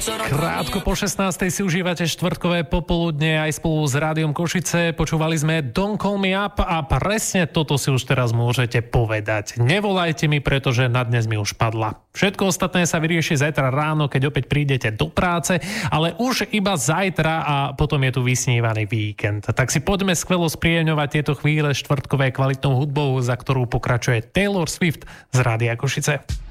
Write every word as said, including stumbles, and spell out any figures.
Krátko po šestnástej si užívate štvrtkové popoludne aj spolu s Rádiom Košice. Počúvali sme Don't Call Me Up a presne toto si už teraz môžete povedať. Nevolajte mi, pretože na dnes mi už padla. Všetko ostatné sa vyrieši zajtra ráno, keď opäť prídete do práce, ale už iba zajtra a potom je tu vysnívaný víkend. Tak si poďme skvelo spríjemňovať tieto chvíle štvrtkové kvalitnou hudbou, za ktorú pokračuje Taylor Swift z Rádia Košice.